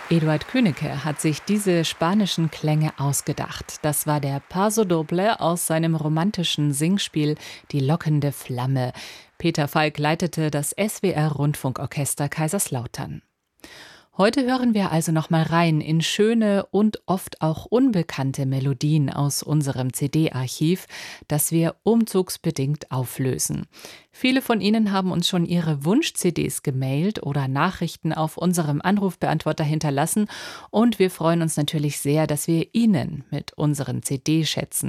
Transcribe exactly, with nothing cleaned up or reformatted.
Eduard Königke hat sich diese spanischen Klänge ausgedacht. Das war der Paso Doble aus seinem romantischen Singspiel Die lockende Flamme. Peter Falk leitete das S W R-Rundfunkorchester Kaiserslautern. Heute hören wir also noch mal rein in schöne und oft auch unbekannte Melodien aus unserem C D-Archiv, das wir umzugsbedingt auflösen. Viele von Ihnen haben uns schon ihre Wunsch-C Ds gemailt oder Nachrichten auf unserem Anrufbeantworter hinterlassen und wir freuen uns natürlich sehr, dass wir Ihnen mit unseren C D-Schätzen